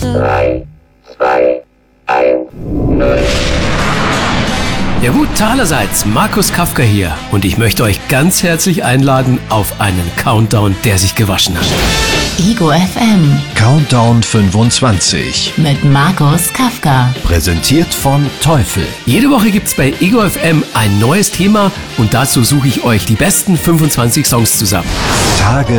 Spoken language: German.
3, 2, 1, 0. Ja gut, allerseits, Markus Kafka hier und ich möchte euch ganz herzlich einladen auf einen Countdown, der sich gewaschen hat. Ego FM Countdown 25 mit Markus Kafka. präsentiert von Teufel. Jede Woche gibt's bei Ego FM ein neues Thema und dazu suche ich euch die besten 25 Songs zusammen. Tage